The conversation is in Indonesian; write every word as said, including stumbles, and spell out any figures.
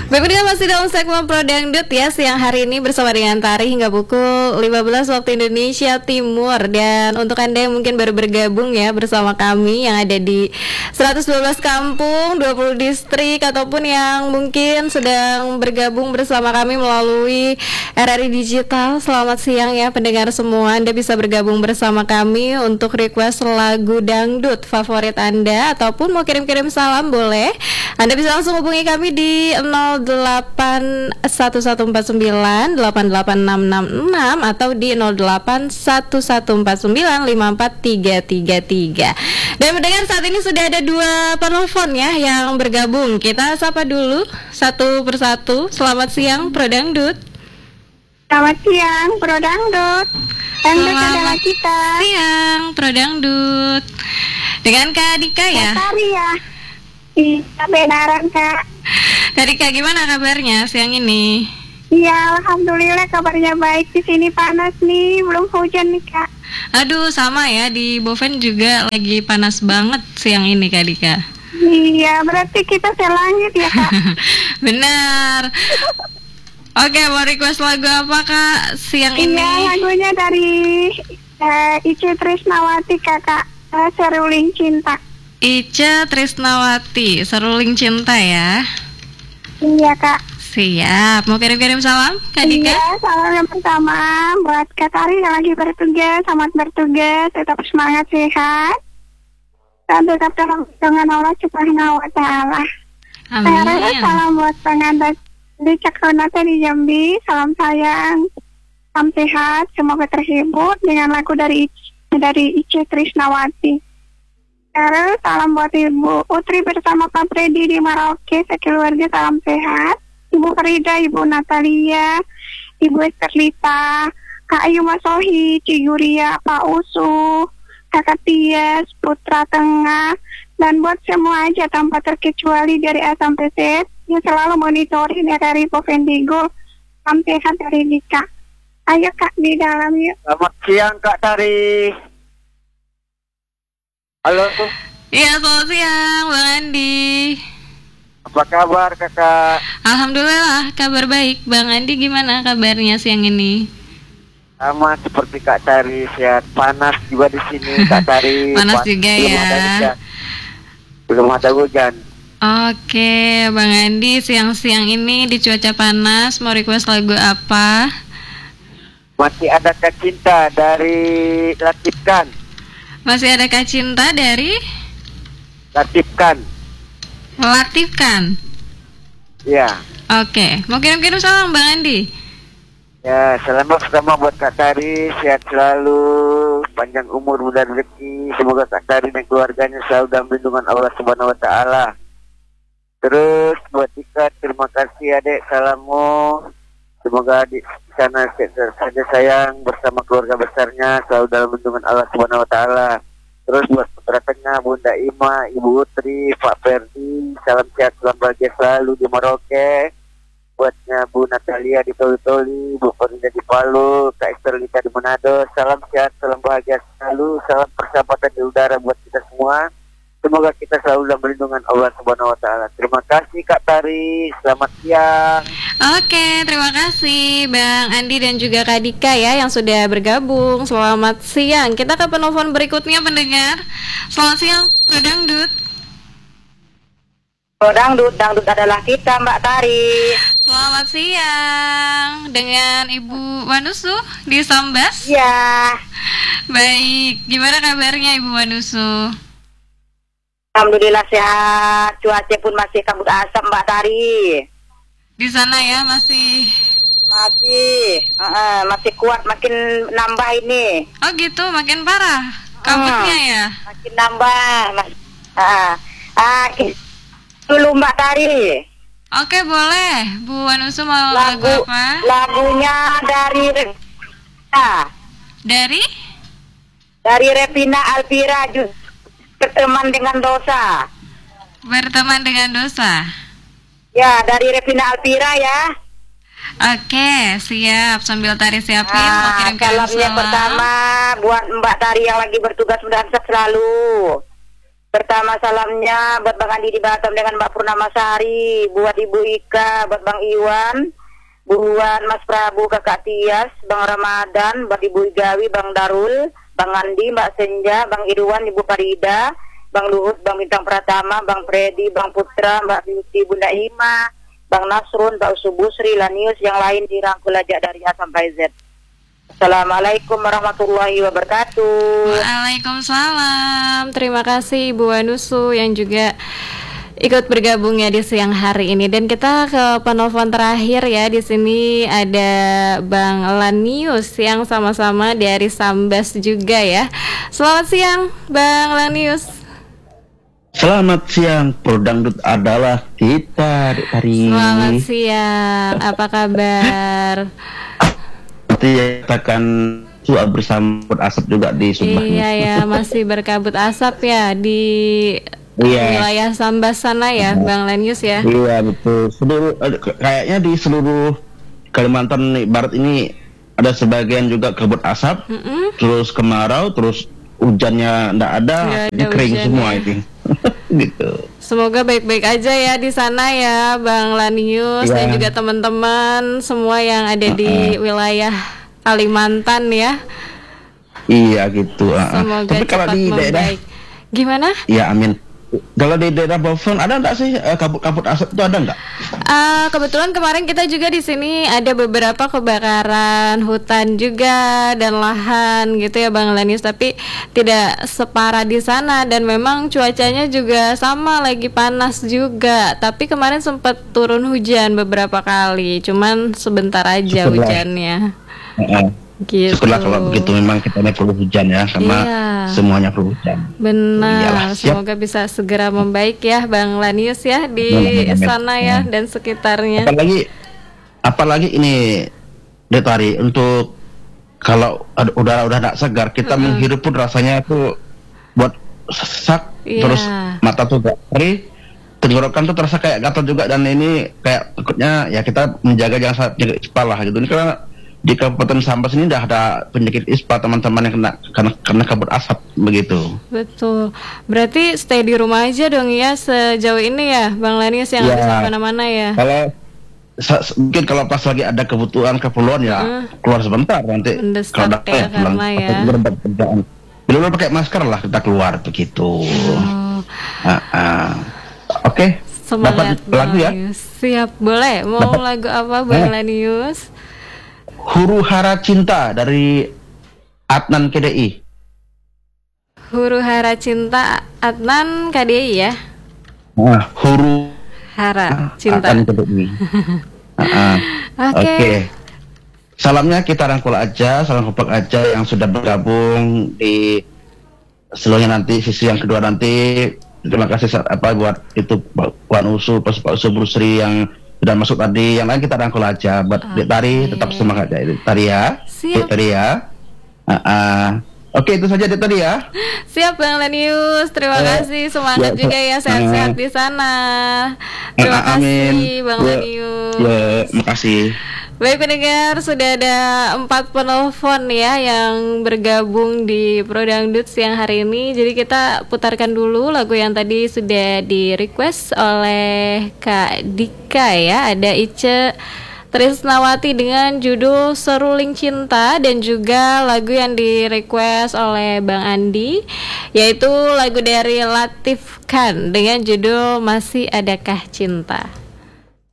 Baik, kita masih dalam segmen Pro Dangdut ya, siang hari ini bersama dengan Tari hingga pukul lima belas waktu Indonesia Timur. Dan untuk Anda yang mungkin baru bergabung ya bersama kami yang ada di seratus dua belas kampung, dua puluh distrik, ataupun yang mungkin sedang bergabung bersama kami melalui R R I Digital, selamat siang ya pendengar semua. Anda bisa bergabung bersama kami untuk request lagu dangdut favorit Anda, ataupun mau kirim-kirim salam boleh. Anda bisa langsung hubungi kami di nol delapan satu satu empat sembilan delapan delapan enam enam enam atau di nol delapan satu satu empat sembilan lima empat tiga tiga tiga. Dan mendengar saat ini sudah ada dua penelpon ya yang bergabung. Kita sapa dulu satu persatu. Selamat siang Pro Dangdut. Selamat siang Pro Dangdut. Dangdut adalah kita. Siang Pro Dangdut. Dengan Kak Dika ya? Kak Tari ya. Iya benaran Kak. Kak Dika, gimana kabarnya siang ini? Iya, alhamdulillah kabarnya baik. Di sini panas nih, belum hujan nih Kak. Aduh, sama ya, di Boven juga lagi panas banget siang ini Kak Dika. Iya, berarti kita selangit ya Kak. Benar. Oke, mau request lagu apa Kak siang iya, ini? Iya, lagunya dari uh, Ice Trisnawati Kakak, uh, Seruling Cinta. Ice Trisnawati, Seruling Cinta ya. Iya Kak. Siap, mau kirim-kirim salam Kak Dika? Iya, salam yang pertama buat Kak Tari yang lagi bertugas. Selamat bertugas, tetap semangat, sehat, dan tetap dalam dengan Allah Subhanahu wa Ta'ala. Amin. Salam buat pengantin di Cakronata di Jambi. Salam sayang, salam sehat, semoga terhibur dengan lagu dari dari Ice Trisnawati. Terus salam buat Ibu Utri bersama Pak Freddy di Merauke, sekeluarga salam sehat. Ibu Farida, Ibu Natalia, Ibu Esterlita, Kak Ayu Masohi, Ciguria, Pak Usu, Kakak Tias, Putra Tengah, dan buat semua aja tanpa terkecuali dari A sampai Z yang selalu monitoring R R I Povendigo. Salam sehat dari Dika. Ayo Kak di dalam yuk. Selamat siang Kak Tari. Halo. Iya, selamat siang Bang Andi. Apa kabar Kakak? Alhamdulillah kabar baik. Bang Andi gimana kabarnya siang ini? Sama seperti Kak Tari, sehat. Panas juga di sini Kak Tari. Panas juga belum ya. Ada hujan. Belum ada hujan. Oke, Bang Andi siang-siang ini di cuaca panas mau request lagu apa? Masih ada Kak Cinta dari Latifkan. Masih ada Kak Cinta dari Latifkan. Latifkan. Ya. Oke, mau kirim-kirim salam Bang Andi. Ya, selamat pertama buat Kak Tari, sehat selalu, panjang umur, mudah rezeki. Semoga Kak Tari dan keluarganya selalu dalam lindungan Allah Subhanahu wa Ta'ala. Terus buat Dika, terima kasih Adek, salammu. Semoga di sana saja sayang bersama keluarga besarnya selalu dalam lindungan Allah Subhanahu wa Ta'ala. Terus buat Putra Tengah, Bunda Ima, Ibu Utri, Pak Ferdi, salam sehat, salam bahagia selalu di Merauke. Buatnya Bu Natalia di Toli-Toli, Bu Farida di Palu, Kak Esterlita di Manado, salam sehat, salam bahagia selalu, salam persahabatan di udara buat kita semua. Semoga kita selalu dalam perlindungan Allah Subhanahu wa Ta'ala. Terima kasih Kak Tari, selamat siang. Oke, terima kasih Bang Andi dan juga Kak Dika ya yang sudah bergabung. Selamat siang. Kita ke penelpon berikutnya pendengar. Selamat siang, Pro Dangdut. Pro Dangdut, dangdut adalah kita Mbak Tari. Selamat siang dengan Ibu Wanusu di Sambas. Iya. Baik, gimana kabarnya Ibu Wanusu? Alhamdulillah sehat, cuaca pun masih kabut asap Mbak Tari. Di sana ya masih Masih, uh, masih kuat, makin nambah ini. Oh gitu, makin parah kabutnya Hmm. ya? Makin nambah. Mas, uh, uh, dulu Mbak Tari. Oke boleh, Bu Wanusu mau lagu, Lagu, apa? lagunya dari uh, Dari? dari Revina Alvira, Jus, berteman dengan dosa. Berteman dengan dosa. Ya, dari Revina Alvira ya. Oke, siap. Sambil Tari siapin mau Ah, kirim-kirim salamnya salam. pertama buat Mbak Tari yang lagi bertugas mudah-mudahan sehat selalu. Pertama salamnya buat Bang Andi di Batam dengan Mbak Purnama Sari, buat Ibu Ika, buat Bang Iwan, buat Mas Prabu, Kakak Tias, Bang Ramadan, buat Ibu Igawi, Bang Darul, Bang Andi, Mbak Senja, Bang Irwan, Ibu Farida, Bang Luhut, Bang Bintang Pratama, Bang Freddy, Bang Putra, Mbak Beauty, Bunda Ima, Bang Nasrun, Mbak Subu, Sri Lanius, yang lain dirangkul aja dari A sampai Z. Assalamualaikum warahmatullahi wabarakatuh. Waalaikumsalam. Terima kasih Ibu Wanusu yang juga ikut bergabung ya di siang hari ini. Dan kita ke penelpon terakhir ya. Di sini ada Bang Lanius yang sama-sama dari Sambas juga ya. Selamat siang Bang Lanius. Selamat siang, Prodangdut adalah kita hari. Selamat siang. Apa kabar? Seperti katakan sudah bersama asap juga di Subang. Iya ya, masih berkabut asap ya di iya. wilayah Sambas sana ya, Bang Lanius ya. Iya betul. Seluruh kayaknya di seluruh Kalimantan Barat ini ada sebagian juga kabut asap, mm-mm. terus kemarau, terus hujannya enggak ada, ada kering hujan semua ya. itu. Gitu. Semoga baik-baik aja ya di sana ya, Bang Lanius ya. dan juga teman-teman semua yang ada di uh-uh. wilayah Kalimantan ya. Iya gitu. Uh-uh. Semoga Tapi kalau cepat di membaik. daerah, gimana? Ya amin. Kalau di daerah Bofon ada nggak sih uh, kabut-kabut asap itu ada nggak? Uh, kebetulan kemarin kita juga di sini ada beberapa kebakaran hutan juga dan lahan gitu ya Bang Lanius, tapi tidak separah di sana dan memang cuacanya juga sama, lagi panas juga. Tapi kemarin sempat turun hujan beberapa kali, cuman sebentar aja Syukurlah. Hujannya. Uh-uh. Gitu. Syukurlah kalau begitu, memang kita ini perlu hujan ya, karena iya. semuanya perlu hujan. Benar. Iyalah, semoga bisa segera membaik ya Bang Lanius ya di Amin, amin. sana ya Hmm. dan sekitarnya. Apalagi apalagi ini Detari, untuk kalau ad- udara udah tidak segar, kita Mm-mm. menghirup pun rasanya itu buat sesak, Iya. terus mata tuh perih, tenggorokan tuh terasa kayak gatal juga, dan ini kayak takutnya ya kita menjaga jangan sampai penyakit ispa lah gitu. Ini karena di Kabupaten Sambas ini udah ada penyakit ispa teman-teman yang kena karena karena kabut asap begitu. Betul. Berarti stay di rumah aja dong ya sejauh ini ya Bang Lanius, yang Ya. harus kemana-mana ya. Kalau sa- mungkin kalau pas lagi ada kebutuhan keperluan ya Uh. keluar sebentar, nanti Mendesak kalau ada ya, pulang karena ya. atau berempat kerjaan. Bila pakai masker lah kita keluar begitu. Oh. Ah, ah. Oke. Semangat Dapat lagu ya? Lanius. Siap, boleh. Mau Dapat. lagu apa Bang Eh. Lanius? Huru Hara Cinta dari Adnan K D I. Huru Hara Cinta Adnan K D I ya. Nah, Huru Hara Cinta. Adnan K D I. Ah, ah. Oke. Oke. Salamnya kita rangkul aja, salam kompak aja yang sudah bergabung di seluruhnya nanti sisi yang kedua nanti. Terima kasih sa- apa buat itu Puan Usu, Pak Pak Usu Brusri yang sudah masuk tadi. Yang lain kita rangkul aja. Buat Oke. Dek Tari tetap semangat ya, Dek Tari ya. Siap. Dek Tari ya. Ah, ah. Oke, itu saja Dek Tari ya. Siap Bang Lanius, terima Eh, kasih, semangat ya, juga ya, sehat-sehat eh. di sana. Terima Ah, amin. kasih Bang Ya, Lanius. Ya, makasih. Baik pendengar, sudah ada empat penelpon ya yang bergabung di Prodangdut siang hari ini. Jadi kita putarkan dulu lagu yang tadi sudah di request oleh Kak Dika ya. Ada Ice Trisnawati dengan judul Seruling Cinta, dan juga lagu yang di request oleh Bang Andi yaitu lagu dari Latif Khan dengan judul Masih Adakah Cinta.